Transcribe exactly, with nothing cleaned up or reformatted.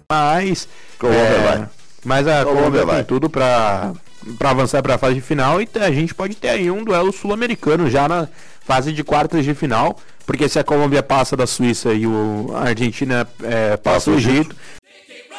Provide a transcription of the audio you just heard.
Mas, Colômbia é, vai. mas a Colômbia Colômbia vai. tem tudo para para avançar para a fase final e a gente pode ter aí um duelo sul-americano já na fase de quartas de final, porque se a Colômbia passa da Suíça e o, a Argentina é, passa o Egito,